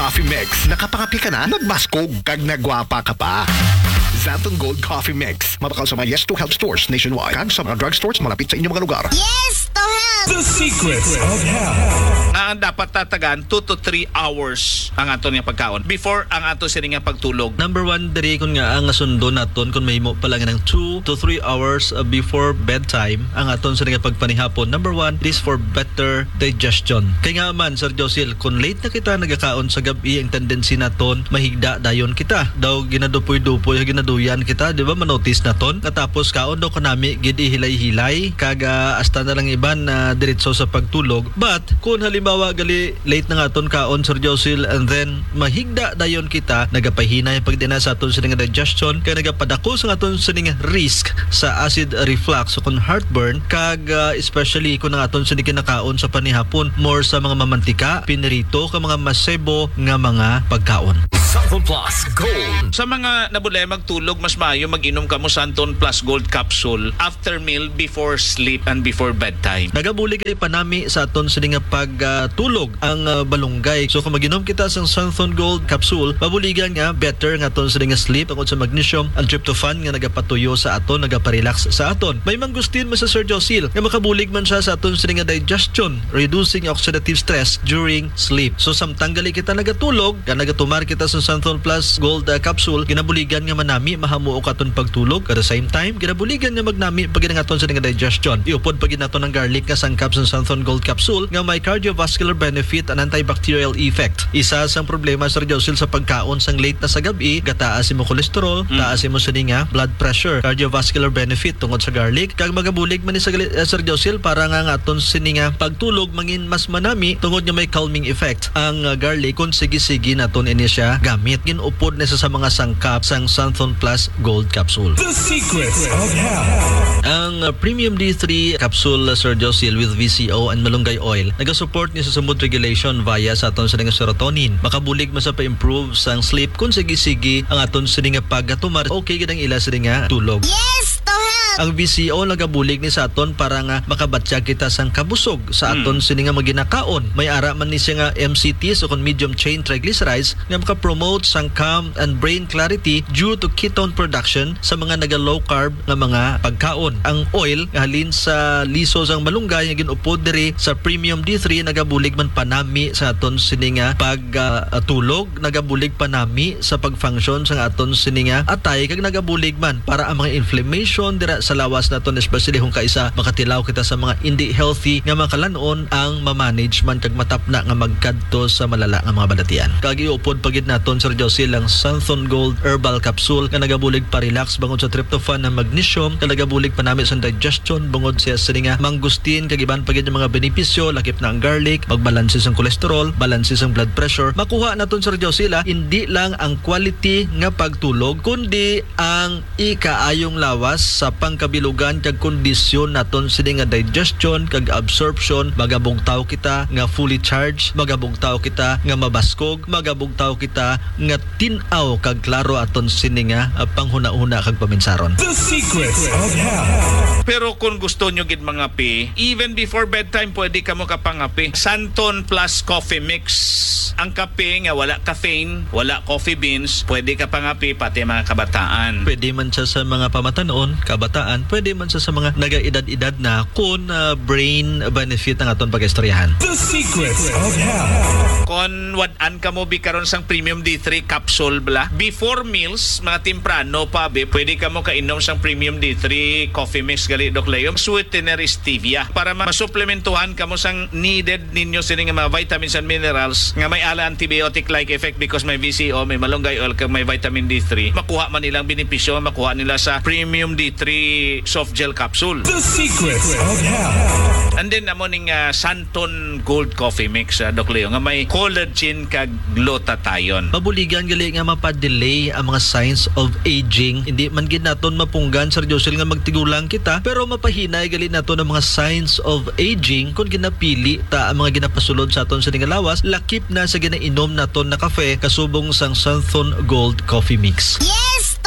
Coffee Mix. Nakapangapi ka na, nagmaskog, kag nagwapa ka pa. Xanthon Gold Coffee Mix. Mabakal sa mga Yes to Health stores nationwide. Kag sa mga drugstores malapit sa inyong mga lugar. Yes to Health! The secrets of health. Ang dapat tatagan 2 to 3 hours ang ato nga pagkaon before ang ato sini nga pagtulog. Number 1 diri kun nga ang sundo naton kun mahimo pa lang ng 2 to 3 hours before bedtime ang aton sa nga pagpanihapon. Number 1, this for better digestion. Kay nga man Sir Josil, kun late na kita nagakaon sa gabi, ang tendency naton mahigda dayon kita. Daw ginadupoy-dupoy ginaduyan kita, di ba? Manotice naton. Katapos kaon daw kanami gid hilay-hilay kaga hasta na lang iban na diretso sa pagtulog. But kung halimbawa gali late na nga aton kaon Sir Josil, and then mahigda dayon kita, nagapahinay pagdina sa aton sa nga digestion, kaya nagapadako sa aton sa nga risk sa acid reflux o kung heartburn, kag especially kung ang aton sa kinakaon sa panihapon more sa mga mamantika, pinirito ka mga masebo nga mga pagkaon. Xanthon Plus Gold. Sa mga nabulay magtulog, mas maayo mag-inom ka mo Xanthon Plus Gold capsule after meal, before sleep and before bedtime. Nagabulig ay panami sa aton sa nga pagtulog ang balunggay. So kung mag-inom kita sa Xanthon Gold capsule, mabuligan nga better nga aton sa nga sleep tungod sa magnesium and tryptophan nga nagapatuyo sa aton, nagaparelax sa aton. May manggustin mo sa Sir Josil nga makabulig man siya sa aton sa nga digestion, reducing oxidative stress during sleep. So samtang gali kita nagatulog, ka nagatumar kita sa Xanthon Plus Gold capsule, ginabuligan nga manami mahamuo ka aton pagtulog. At the same time, ginabuligan nga magnami pag aton sa nga digestion. Iupod pag naton ng garlic nga sangkap sa Xanthon Gold capsule nga may cardiovascular benefit and antibacterial effect. Isa sang problema Sir Josil sa pagkaon sang late na sa gabi, gataas mo cholesterol, taas mo sa nga blood pressure, cardiovascular benefit tungod sa garlic. Kag magabulig man ni sa Sir Josil para nga aton sini nga pagtulog mangin mas manami tungod nga may calming effect ang garlic kung sige-sige naton ini siya gamit. Ginupod na sa mga sangkap sang Xanthon Plus Gold capsule. The secrets of health. Ang Premium D3 capsule Sir Josil with VCO and malunggay oil nagasupport niya sa mood regulation via sa aton sa nga serotonin. Makabulig man sa pa-improve sang sleep kung sige-sige ang aton sa nga paggatumar. Okay gid ang ila sa nga tulog. Yes to Health! Ang VCO nagabulig ni sa aton para nga makabatya kita sang kabusog sa aton sini nga maginakaon. May ara man ni siya nga MCT so kon medium chain triglycerides nga maka-promote sang calm and brain clarity due to ketone production sa mga naga low carb nga mga pagkaon. Ang oil nga halin sa liso sang malunggay nga ginupod diri sa Premium D3 nagabulig man panami sa aton sini nga pagtulog, nagabulig panami sa pag-function sa aton sini nga atay, kag nagabulig man para ang mga inflammation dira sa lawas naton, especially kung kaisa makatilaw kita sa mga hindi healthy nga makalanon ang ma-manage man kag matapna nga magkadto sa malala nga mga balatian. Kag iupod pagid naton Sir Josil ang Xanthon Gold Herbal Capsule nga nagabulig pa-relax bangod sa tryptophan na magnesium, nga nagabulig panami sa digestion bangod sa nga mangustin, kag iban pagid mga benepisyo lakip na ang garlic, magbalanse sang cholesterol, balanse sang blood pressure. Makuha naton Sir Josil hindi lang ang quality nga pagtulog kundi ang ikaayong lawas sa pangkabilugan kag kondisyon naton sini nga digestion kag absorption. Magabugtaw kita nga fully charged, magabugtaw kita nga mabaskog, magabugtaw kita nga tin-aw kag klaro aton sini nga panghuna-huna kag paminsaron. The secrets of health. Pero kung gusto nyo gid mga pi, even before bedtime pwede ka mo kapangapi. Xanthon Plus Coffee Mix. Ang kape nga wala caffeine, wala coffee beans, pwede ka pangapi pati mga kabataan. Pwede man siya sa mga pamatanon, kabataan, pwede man siya sa mga nagaedad-edad na kung brain benefit ang aton pag-istoryahan. The secrets of health. Kung wadan ka mo bi karon sang Premium D3 capsule bla, before meals, mga temprano pa be, pwede ka mo kainom sang Premium D3 coffee mix gali Doc Leo. Sweetener stevia para masuplementuhan ka mo sang needed ninyo sini nga mga vitamins and minerals nga may ala antibiotic like effect because may VCO, may malunggay oil kag may vitamin D3. Makuha man nilang benepisyo, makuha nila sa Premium D3 soft gel capsule. The secrets of health. And then amo ning Xanthon Gold Coffee Mix Doc Leo nga may collagen kag glutathione. Mabuligan gali nga mapadelay ang mga signs of aging. Hindi man gid naton mapunggan Sir Josil nga magtigulang kita, pero mapahinay gali naton ang mga signs of aging kung ginapili ta ang mga ginapasulod sa aton sa lawas, lakip na sa ginainom naton na kafe kasubong sang Xanthon Gold Coffee Mix. Yes to Health!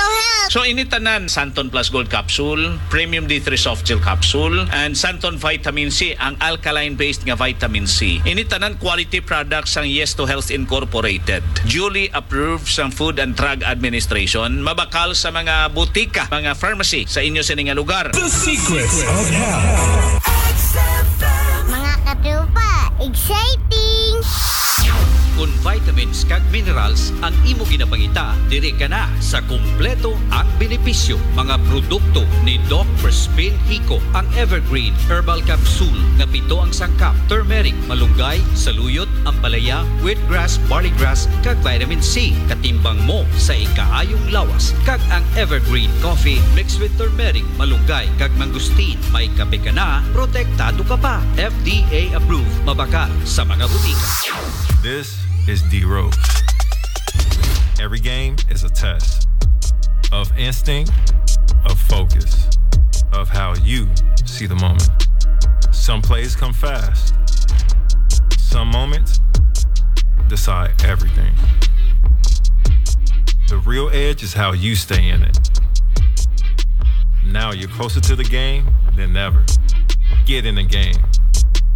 So initanan Santon Plus Gold Capsule, Premium D3 Soft Gel Capsule, and Santon Vitamin C, ang alkaline-based nga vitamin C. Initanan quality products ang Yes to Health Incorporated. Duly approved sa Food and Drug Administration. Mabakal sa mga butika, mga pharmacy sa inyo sa nga lugar. The secrets of health. Mga katupa, exciting! Kung vitamins kag minerals ang imo ginapangita, diri ka na sa kumpleto ang benepisyo. Mga produkto ni Doc Crispin Hico, ang Evergreen Herbal Capsule nga 7 ang sangkap: turmeric, malunggay, saluyot, ampalaya, wheatgrass, barleygrass kag vitamin C. Katimbang mo sa ikaayong lawas. Kag ang Evergreen Coffee mixed with turmeric, malunggay kag mangustin. May kape ka na, protektado ka pa. FDA approved, mabakal sa mga butika. This is D Rose. Every game is a test of instinct, of focus, of how you see the moment. Some plays come fast. Some moments decide everything. The real edge is how you stay in it. Now you're closer to the game than ever. Get in the game.